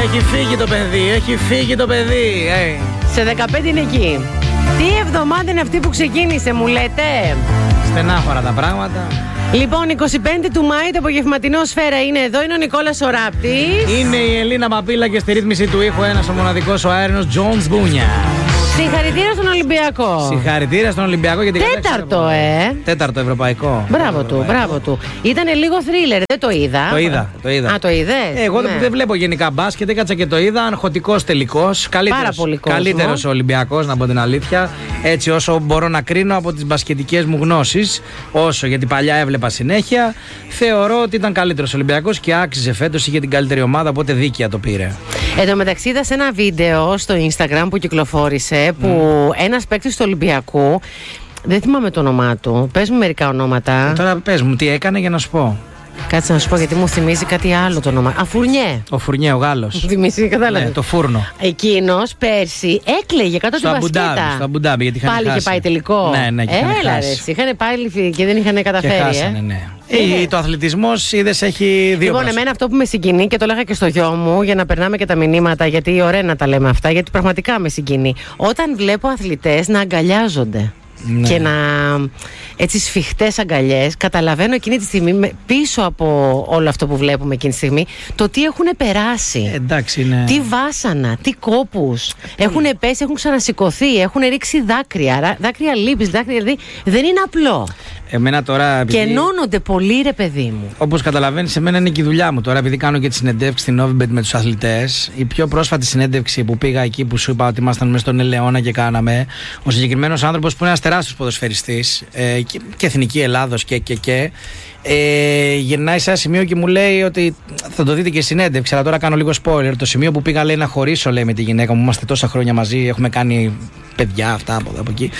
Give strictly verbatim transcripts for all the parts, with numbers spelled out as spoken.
Έχει φύγει το παιδί, έχει φύγει το παιδί. Hey. Σε δεκαπέντε είναι εκεί. Τι εβδομάδα είναι αυτή που ξεκίνησε, μου λέτε? Στενάχωρα τα πράγματα. Λοιπόν, εικοστή πέμπτη του Μάη το απογευματινό Σφαίρα είναι εδώ. Είναι ο Νικόλας ο Ράπτης. Είναι η Ελίνα Παπίλα και στη ρύθμιση του ήχου ένας ο μοναδικός ο αέρινος Τζονς Μπούνια. Συγχαρητήρια στον Ολυμπιακό. Συγχαρητήρια στον Ολυμπιακό για την τέταρτο, ε. Τέταρτο ευρωπαϊκό. Μπράβο του, μπράβο του. Ήταν λίγο θρίλερ, δεν το είδα. Το είδα, το είδα. Α, το είδες? Εγώ ναι. δεν βλέπω γενικά μπάσκετ, έκατσα και το είδα. Αγχωτικός τελικός. Καλύτερος ο Ολυμπιακός, να πω την αλήθεια. Έτσι, όσο μπορώ να κρίνω από τις μπασκετικές μου γνώσεις, όσο γιατί παλιά έβλεπα συνέχεια, θεωρώ ότι ήταν καλύτερος ο Ολυμπιακός και άξιζε φέτος, είχε την καλύτερη ομάδα, οπότε δίκαια το πήρε. Εν τω μεταξύ, είδα σε ένα βίντεο στο Instagram που κυκλοφόρησε που mm. ένας παίκτης του Ολυμπιακού, δεν θυμάμαι το όνομά του, πες μου μερικά ονόματα. Ε, τώρα πες μου τι έκανε για να σου πω. Κάτσε να σου πω γιατί μου θυμίζει κάτι άλλο το όνομα. Α, Φουρνιέ. Ο Φουρνιέ, ο Γάλλος. Μου θυμίζει, κατάλαβε. Ναι, το φούρνο. Εκείνος πέρσι έκλαιγε κάτω την μπασκέτα. Στο Αμπουντάμπι, γιατί είχαν πάλι χάσει. Είχε πάει τελικό. Ναι, ναι, και έλα ρε, είχαν πάει και δεν είχαν καταφέρει. Και χάσανε, ναι. Ε, το αθλητισμός, είδες, έχει δύο. Λοιπόν, εμένα αυτό που με συγκινεί και το λέγα και στο γιο μου για να περνάμε και τα μηνύματα, γιατί ωραία να τα λέμε αυτά, γιατί πραγματικά με συγκινεί. Όταν βλέπω αθλητές να αγκαλιάζονται. Ναι. Και να έτσι σφιχτές αγκαλιές, καταλαβαίνω εκείνη τη στιγμή πίσω από όλο αυτό που βλέπουμε εκείνη τη στιγμή το τι έχουν περάσει. Εντάξει, ναι. Τι βάσανα, τι κόπους ε, έχουν πέσει, έχουν ξανασηκωθεί, έχουν ρίξει δάκρυα, δάκρυα λύπης, δάκρυα, δηλαδή δεν είναι απλό. Εμένα τώρα, επειδή... Και ενώνονται πολύ, ρε παιδί μου. Όπως καταλαβαίνεις, εμένα είναι και η δουλειά μου τώρα, επειδή κάνω και τη συνεντεύξη στην Novibet με τους αθλητές. Η πιο πρόσφατη συνέντευξη που πήγα εκεί που σου είπα ότι ήμασταν μέσα στον Ελαιώνα και κάναμε, ο συγκεκριμένος άνθρωπος που είναι ένας τεράστιος ποδοσφαιριστής ε, και, και εθνική Ελλάδος και και και. Ε, γυρνάει σε ένα σημείο και μου λέει ότι θα το δείτε και συνέντευξη, αλλά τώρα κάνω λίγο spoiler. Το σημείο που πήγα, λέει, να χωρίσω, λέει, με τη γυναίκα μου. Είμαστε τόσα χρόνια μαζί, έχουμε κάνει παιδιά αυτά από εδώ από εκεί.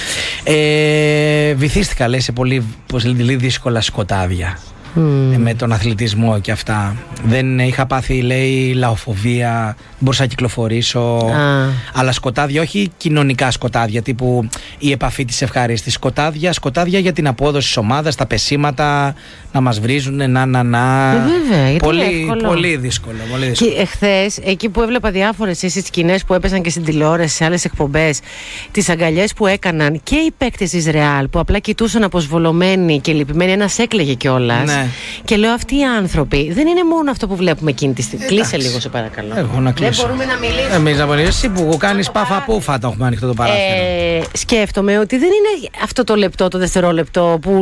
Ε, βυθίστηκα, λέει, σε πολύ, πολύ δύσκολα σκοτάδια. Mm. Με τον αθλητισμό και αυτά. Δεν είχα πάθει, λέει, λαοφοβία, δεν μπορούσα να κυκλοφορήσω. Ah. Αλλά σκοτάδια, όχι κοινωνικά σκοτάδια, τύπου η επαφή της ευχαρίστης. Σκοτάδια, σκοτάδια για την απόδοση της ομάδας, τα πεσήματα να μας βρίζουν, να, να, να. Ε, βέβαια, πολύ, πολύ δύσκολο. Πολύ δύσκολο. Και εχθές, εκεί που έβλεπα διάφορες σκηνές που έπαιζαν και στην τηλεόραση, σε άλλες εκπομπές, τις αγκαλιές που έκαναν και οι παίκτες της Ρεάλ που απλά κοιτούσαν αποσβολωμένοι και λυπημένοι, ένας έκλαιγε κιόλας. Ναι. Και λέω, αυτοί οι άνθρωποι δεν είναι μόνο αυτό που βλέπουμε εκείνη τη στιγμή. Κλείσε λίγο, σε παρακαλώ. Εγώ να κλείσω. Δεν μπορούμε να μιλήσουμε. Εμείς να μιλήσουμε. Εσύ που κάνεις πάφα πούφα το έχουμε ανοιχτό το παράθυρο. Ε, σκέφτομαι ότι δεν είναι αυτό το λεπτό, το δευτερόλεπτο που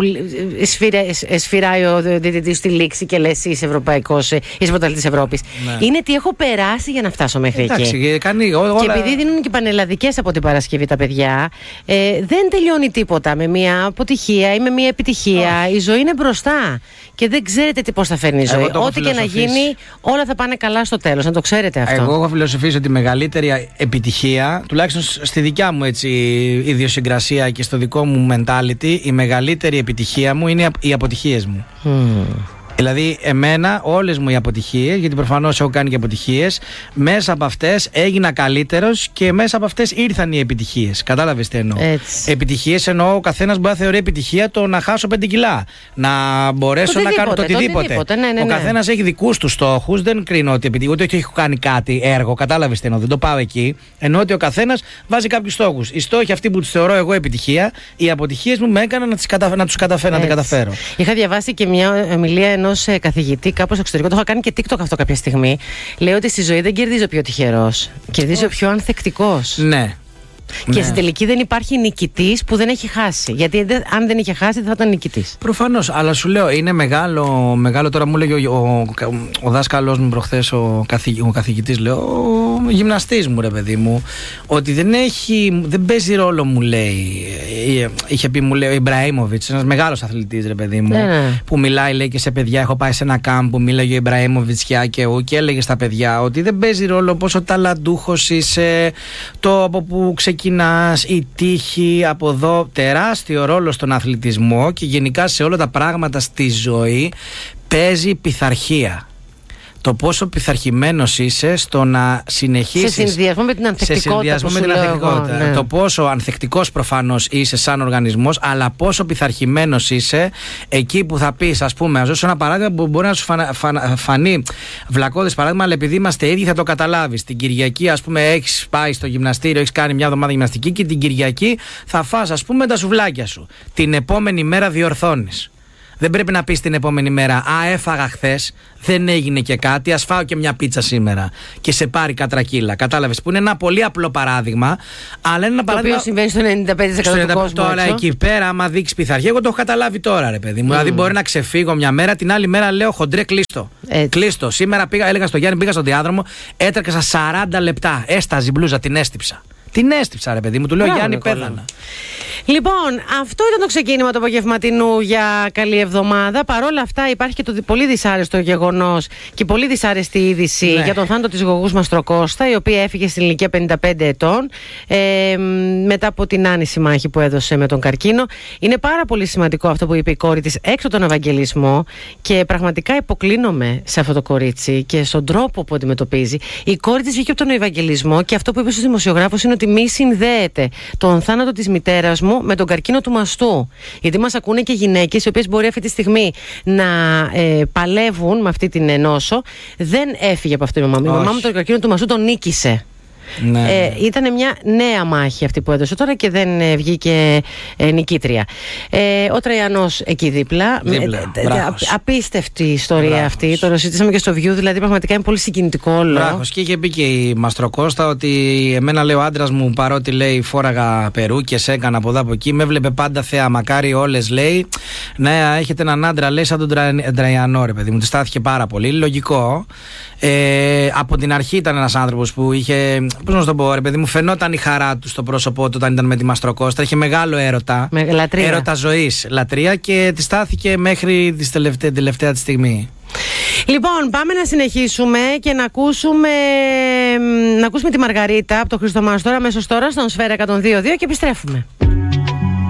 σφυράει ο διαιτητής στη λήξη και λες είσαι ευρωπαϊκός, είσαι πρωταθλητής Ευρώπης. Ναι. Είναι τι έχω περάσει για να φτάσω μέχρι εντάξει, εκεί. Κάνει όλα... Και επειδή δίνουν και πανελλαδικές από την Παρασκευή τα παιδιά, ε, δεν τελειώνει τίποτα με μια αποτυχία ή με μια επιτυχία. Oh. Η ζωή είναι μπροστά. Και δεν ξέρετε τι πώς θα φέρνει η ζωή. Ό,τι και να γίνει, όλα θα πάνε καλά στο τέλος. Να το ξέρετε αυτό. Εγώ έχω φιλοσοφήσει ότι η μεγαλύτερη επιτυχία, τουλάχιστον στη δικιά μου έτσι, ιδιοσυγκρασία και στο δικό μου mentality, η μεγαλύτερη επιτυχία μου είναι οι αποτυχίες μου. Mm. Δηλαδή, εμένα, όλες μου οι αποτυχίες, γιατί προφανώς έχω κάνει και αποτυχίες, μέσα από αυτές έγινα καλύτερος και μέσα από αυτές ήρθαν οι επιτυχίες. Κατάλαβες τι εννοώ. Επιτυχίες εννοώ, ο καθένας μπορεί να θεωρεί επιτυχία το να χάσω πέντε κιλά. Να μπορέσω οτιδήποτε, να κάνω το οτιδήποτε. Το οτιδήποτε. Ναι, ναι, ο ναι. καθένας έχει δικούς του στόχους, δεν κρίνω ότι επιτυχία, ούτε ότι έχω κάνει κάτι έργο. Κατάλαβες τι εννοώ. Δεν το πάω εκεί. Ενώ ότι ο καθένας βάζει κάποιους στόχους. Οι στόχοι αυτοί που τους θεωρώ εγώ επιτυχία, οι αποτυχίες μου με έκαναν να, κατα... να τους καταφέρω, να καταφέρω. Είχα διαβάσει και μια ομιλία ενός καθηγητή κάπου στο εξωτερικό, το είχα κάνει και TikTok αυτό κάποια στιγμή. Λέει ότι στη ζωή δεν κερδίζει ο πιο τυχερός, κερδίζει ο πιο ανθεκτικός. Ναι. Και ναι. στην τελική δεν υπάρχει νικητής που δεν έχει χάσει. Γιατί δε, αν δεν είχε χάσει, δεν θα ήταν νικητής. Προφανώς, αλλά σου λέω, είναι μεγάλο, μεγάλο τώρα μου λέγει ο, ο, ο, ο δάσκαλός μου προχθές, ο, καθηγ, ο καθηγητής, λέω, ο γυμναστής μου, ρε παιδί μου, ότι δεν έχει, δεν παίζει ρόλο, μου λέει. Είχε πει, μου λέει, ο Ιμπραήμοβιτς, ένας μεγάλος αθλητής, ρε παιδί μου, ναι. που μιλάει, λέει, και σε παιδιά. Έχω πάει σε ένα κάμπ που μίλαγε ο Ιμπραήμοβιτς και, και έλεγε στα παιδιά ότι δεν παίζει ρόλο πόσο ταλαντούχος είσαι, το από που ξεκινάει. Η τύχη, από εδώ, τεράστιο ρόλο στον αθλητισμό και γενικά σε όλα τα πράγματα στη ζωή παίζει πειθαρχία. το πόσο πειθαρχημένος είσαι στο να συνεχίσεις. Σε συνδυασμό με την ανθεκτικότητα. Σε συνδυασμό με την ανθεκτικότητα. Ναι. Το πόσο ανθεκτικός προφανώς είσαι σαν οργανισμός, αλλά πόσο πειθαρχημένος είσαι εκεί που θα πεις, ας πούμε, να δώσω ένα παράδειγμα που μπορεί να σου φανα, φανα, φανεί βλακώδες παράδειγμα, αλλά επειδή είμαστε ίδιοι θα το καταλάβεις. Την Κυριακή, ας πούμε, έχεις πάει στο γυμναστήριο, έχεις κάνει μια εβδομάδα γυμναστική και την Κυριακή θα φας, ας πούμε, τα σουβλάκια σου. Την επόμενη μέρα διορθώνεις. Δεν πρέπει να πεις την επόμενη μέρα, α, έφαγα χθες, δεν έγινε και κάτι, ας φάω και μια πίτσα σήμερα και σε πάρει κατρακύλα. Κατάλαβες, που είναι ένα πολύ απλό παράδειγμα, αλλά είναι ένα το παράδειγμα. Το οποίο συμβαίνει στο ενενήντα πέντε τοις εκατό του κόσμου. Τώρα έξω. Εκεί πέρα, άμα δείξει πειθαρχία, εγώ το έχω καταλάβει τώρα, ρε παιδί μου. Mm. Δηλαδή, μπορεί να ξεφύγω μια μέρα, την άλλη μέρα λέω χοντρέ, κλείστο. Κλείστο. Σήμερα πήγα, έλεγα στο Γιάννη, πήγα στον διάδρομο, έτρεξα σαράντα λεπτά. Έσταζε μπλούζα, την έστυψα. Την έστυψα, ρε παιδί μου, του λέω Γιάννη, πέθανα. Λοιπόν, αυτό ήταν το ξεκίνημα του απογευματινού για καλή εβδομάδα. Παρ' όλα αυτά, υπάρχει και το πολύ δυσάρεστο γεγονός και πολύ δυσάρεστη είδηση ναι. για τον θάνατο της Γογούς Μαστροκώστα, η οποία έφυγε στην ηλικία πενήντα πέντε ετών ε, μετά από την άνηση μάχη που έδωσε με τον καρκίνο. Είναι πάρα πολύ σημαντικό αυτό που είπε η κόρη της έξω τον Ευαγγελισμό και πραγματικά υποκλίνομαι σε αυτό το κορίτσι και στον τρόπο που αντιμετωπίζει. Η κόρη της βγήκε από τον Ευαγγελισμό και αυτό που είπε στους δημοσιογράφους είναι ότι μη συνδέεται τον θάνατο της μητέρας μου με τον καρκίνο του μαστού. Γιατί μας ακούνε και γυναίκες οι οποίες μπορεί αυτή τη στιγμή να ε, παλεύουν με αυτή την νόσο. Δεν έφυγε από αυτή η μαμά. Η μαμά μου τον καρκίνο του μαστού τον νίκησε. Ναι. Ε, ήταν μια νέα μάχη αυτή που έδωσε τώρα και δεν ε, βγήκε ε, νικήτρια. Ε, ο Τραϊανός εκεί δίπλα. δίπλα. Ε, α, απίστευτη ιστορία Μπράβος. Αυτή. Το συζητήσαμε και στο View, δηλαδή πραγματικά είναι πολύ συγκινητικό όλο. Μπράβος. Και είχε πει και η Μαστροκώστα ότι εμένα, λέει, ο άντρας μου, παρότι, λέει, φόραγα περούκες, έκανα από εδώ από εκεί, με έβλεπε πάντα θέα. Μακάρι όλες, λέει, να έχετε έναν άντρα, λέει, σαν τον Τραϊανό, ρε παιδί μου. Τη στάθηκε πάρα πολύ. Λογικό. Ε, από την αρχή ήταν ένας άνθρωπος που είχε. Πώς να σου το πω, ρε παιδί μου, φαινόταν η χαρά του στο πρόσωπό του όταν ήταν με τη Μαστροκώστα. Είχε μεγάλο έρωτα. Με, λατρεία. Έρωτα ζωής, λατρεία, και τη στάθηκε μέχρι τη τελευταία, τελευταία τη στιγμή. Λοιπόν, πάμε να συνεχίσουμε και να ακούσουμε, να ακούσουμε τη Μαργαρίτα από το Χριστομάστορα αμέσως τώρα στον Σφαίρα εκατόν δύο κόμμα δύο και επιστρέφουμε.